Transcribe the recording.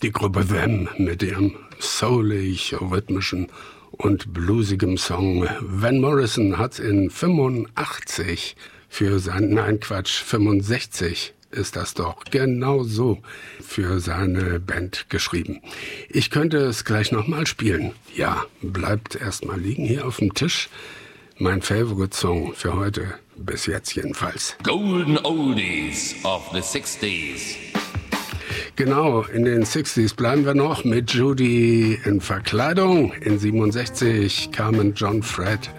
Die Gruppe Them mit ihrem soulig, rhythmischen und bluesigem Song. Van Morrison hat in 65 für seinen, 65 ist das doch, genau so für seine Band geschrieben. Ich könnte es gleich nochmal spielen. Ja, bleibt erstmal liegen hier auf dem Tisch. Mein Favorite-Song für heute, bis jetzt jedenfalls. Golden Oldies of the 60s. Genau, in den 60s bleiben wir noch mit Judy in Verkleidung. In 67 kamen John Fred